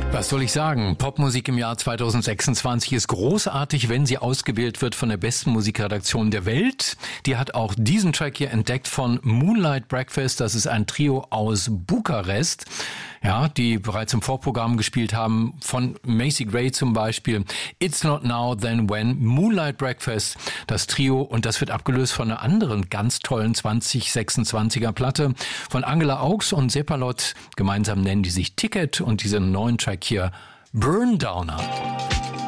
Was soll ich sagen? Popmusik im Jahr 2026 ist großartig, wenn sie ausgewählt wird von der besten Musikredaktion der Welt. Die hat auch diesen Track hier entdeckt von Moonlight Breakfast. Das ist ein Trio aus Bukarest, ja, die bereits im Vorprogramm gespielt haben, von Macy Gray zum Beispiel. It's Not Now Then When, Moonlight Breakfast, das Trio, und das wird abgelöst von einer anderen ganz tollen 2026er Platte von Angela Augs und Seppalot. Gemeinsam nennen die sich Ticket und diesen neuen Track hier Burn Downer.